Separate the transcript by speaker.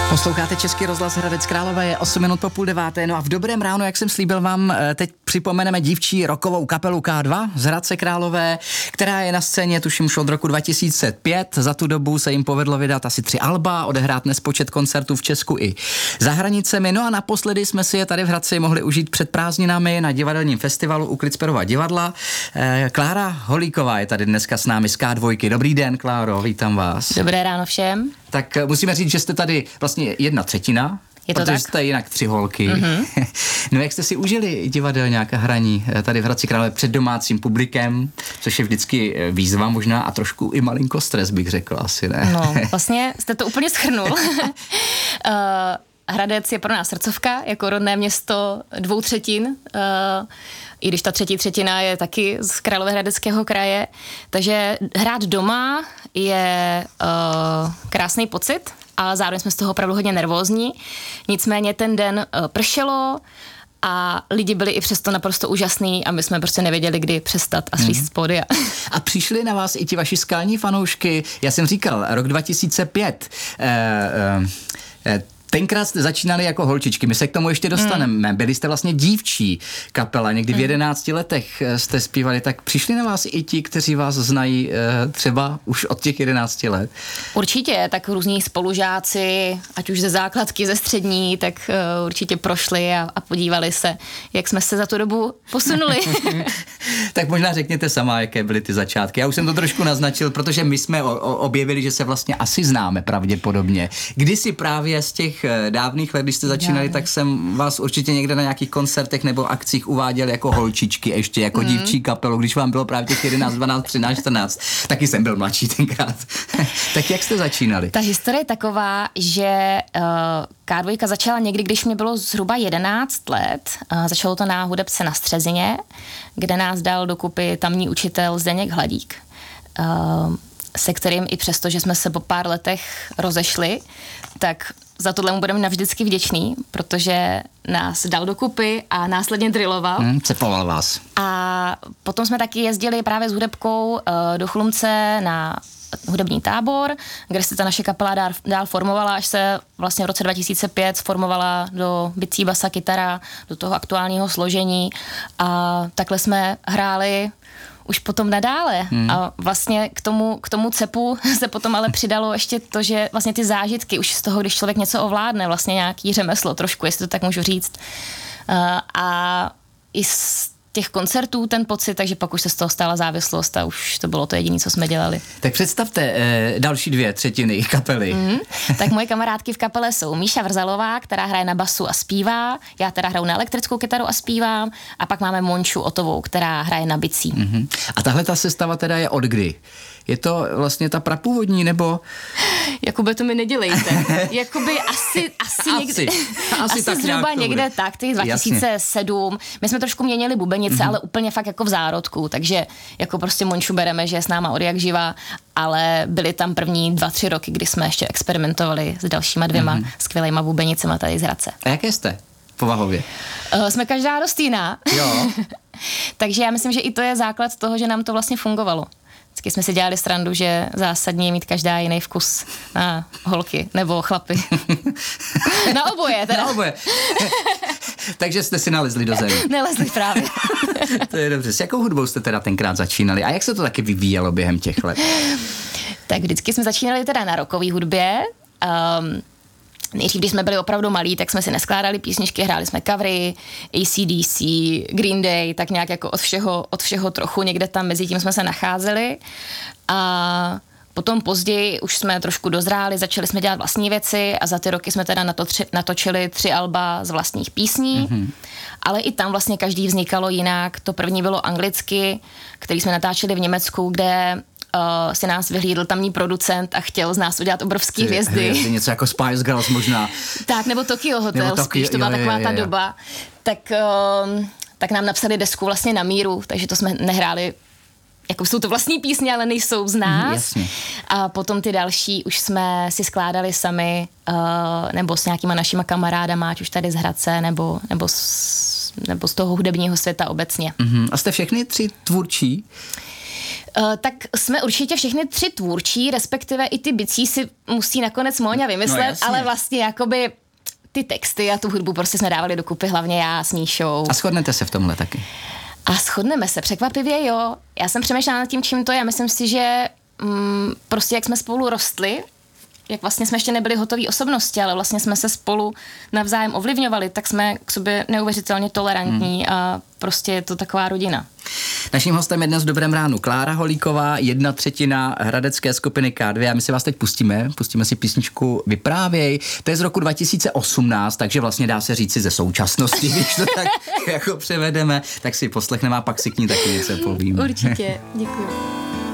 Speaker 1: Posloucháte Český rozhlas Hradec Králové, je 8 minut po 8:30. No a v dobrém ránu, jak jsem slíbil vám, teď připomeneme dívčí rockovou kapelu K2 z Hradce Králové, která je na scéně tuším už od roku 2005. Za tu dobu se jim povedlo vydat asi 3 alba, odehrát nespočet koncertů v Česku i za hranicemi. No a naposledy jsme si je tady v Hradci mohli užít před prázdninami na divadelním festivalu u Klitsperova divadla. Klára Holíková je tady dneska s námi z K2. Dobrý den, Kláro, vítám vás.
Speaker 2: Dobré ráno všem.
Speaker 1: Tak musíme říct, že jste tady vlastně 1/3, protože
Speaker 2: tak?
Speaker 1: Jste jinak 3 holky. Mm-hmm. No jak jste si užili divadelňáka hraní tady v Hradci Králové před domácím publikem, což je vždycky výzva možná a trošku i malinko stres, bych řekl asi, ne?
Speaker 2: No, vlastně jste to úplně shrnul. Hradec je pro nás srdcovka, jako rodné město 2/3, i když ta 3/3 je taky z Královéhradeckého kraje, takže hrát doma je krásný pocit, ale zároveň jsme z toho opravdu hodně nervózní. Nicméně ten den pršelo a lidi byli i přesto naprosto úžasný a my jsme prostě nevěděli, kdy přestat a slíst z pódia.
Speaker 1: A přišli na vás i ti vaši skalní fanoušky, já jsem říkal, rok 2005, tenkrát jste začínali jako holčičky, my se k tomu ještě dostaneme. Byli jste vlastně dívčí kapela, někdy v 11 letech jste zpívali, tak přišli na vás i ti, kteří vás znají třeba už od těch 11 let?
Speaker 2: Určitě, tak různí spolužáci, ať už ze základky, ze střední, tak určitě prošli a podívali se, jak jsme se za tu dobu posunuli.
Speaker 1: Tak možná řekněte sama, jaké byly ty začátky. Já už jsem to trošku naznačil, protože my jsme objevili, že se vlastně asi známe pravděpodobně. Kdysi právě z těch dávných let, když jste začínali, tak jsem vás určitě někde na nějakých koncertech nebo akcích uváděl jako holčičky, ještě jako dívčí kapelu, když vám bylo právě těch 11, 12, 13, 14. Taky jsem byl mladší tenkrát. Tak jak jste začínali?
Speaker 2: Ta historie je taková, že K2 začala někdy, když mi bylo zhruba 11 let. Začalo to na hudebce na Střezině, kde nás dal dokupy tamní učitel Zdeněk Hladík, se kterým i přesto, že jsme se po pár letech rozešli, tak za tohle mu budeme navždycky vděčný, protože nás dal dokupy a následně drilloval.
Speaker 1: Cepoval vás.
Speaker 2: A potom jsme taky jezdili právě s hudebkou do Chlumce na hudební tábor, kde se ta naše kapela dál formovala, až se vlastně v roce 2005 sformovala do bicí, basa, kytara, do toho aktuálního složení a takhle jsme hráli už potom nadále. A vlastně k tomu cepu se potom ale přidalo ještě to, že vlastně ty zážitky už z toho, když člověk něco ovládne, vlastně nějaký řemeslo trošku, jestli to tak můžu říct. A i z těch koncertů ten pocit, takže pak už se z toho stala závislost a už to bylo to jediné, co jsme dělali.
Speaker 1: Tak představte další 2/3 kapely.
Speaker 2: Tak moje kamarádky v kapele jsou Míša Vrzalová, která hraje na basu a zpívá, já teda hraju na elektrickou kytaru a zpívám a pak máme Monču Otovou, která hraje na bicí.
Speaker 1: A tahle ta sestava teda je od kdy? Je to vlastně ta prapůvodní, nebo?
Speaker 2: Jakoby to mi nedělejte. Jakoby asi někde. Asi tak zhruba někde tak, těch 2007. My jsme trošku měnili bubenice, ale úplně fakt jako v zárodku, takže jako prostě Monču bereme, že je s náma od jak živa, ale byly tam první 2-3 roky, kdy jsme ještě experimentovali s dalšíma 2 skvělejma bubenicema tady z Hradce.
Speaker 1: A jaké jste povahově?
Speaker 2: Jsme každá dost jiná.
Speaker 1: Jo.
Speaker 2: Takže já myslím, že i to je základ toho, že nám to vlastně fungovalo. Vždycky jsme si dělali srandu, že zásadně je mít každá jiný vkus na holky nebo chlapy. Na oboje teda.
Speaker 1: Na oboje. Takže jste si nalezli do země.
Speaker 2: Nelezli právě.
Speaker 1: To je dobře. S jakou hudbou jste teda tenkrát začínali? A jak se to taky vyvíjelo během těch let?
Speaker 2: Tak vždycky jsme začínali teda na rockové hudbě. Nejdřív, když jsme byli opravdu malí, tak jsme si neskládali písničky, hráli jsme covery, AC/DC, Green Day, tak nějak jako od všeho trochu, někde tam mezi tím jsme se nacházeli. A potom později už jsme trošku dozráli, začali jsme dělat vlastní věci a za ty roky jsme teda natočili 3 alba z vlastních písní, ale i tam vlastně každý vznikalo jinak. To první bylo anglicky, který jsme natáčeli v Německu, kde si nás vyhlídl tamní producent a chtěl z nás udělat obrovský hvězdy.
Speaker 1: Něco jako Spice Girls možná.
Speaker 2: Tak, nebo Tokyo Hotel, spíš to byla taková ta doba. Tak nám napsali desku vlastně na míru, takže to jsme nehráli, jako jsou to vlastní písně, ale nejsou z nás.
Speaker 1: Jasně.
Speaker 2: A potom ty další už jsme si skládali sami, nebo s nějakýma našima kamarádama, ať už tady z Hradce, nebo z toho hudebního světa obecně.
Speaker 1: A jste všechny 3 tvůrčí?
Speaker 2: Tak jsme určitě všechny 3 tvůrčí, respektive i ty bicí si musí nakonec Móňa vymyslet, ale vlastně jakoby ty texty a tu hudbu prostě jsme dávali dokupy, hlavně já s Míšou.
Speaker 1: A shodnete se v tomhle taky?
Speaker 2: A shodneme se, překvapivě jo. Já jsem přemýšlela nad tím, čím to je. Myslím si, že prostě jak jsme spolu rostli, jak vlastně jsme ještě nebyli hotoví osobnosti, ale vlastně jsme se spolu navzájem ovlivňovali, tak jsme k sobě neuvěřitelně tolerantní a prostě je to taková rodina.
Speaker 1: Naším hostem je dnes v Dobrém ránu Klára Holíková, 1/3 hradecké skupiny K2 a my si vás teď pustíme si písničku Vyprávěj. To je z roku 2018, takže vlastně dá se říci ze současnosti, když to tak jako převedeme, tak si poslechneme a pak si k ní taky něco povíme.
Speaker 2: Určitě, děkuji.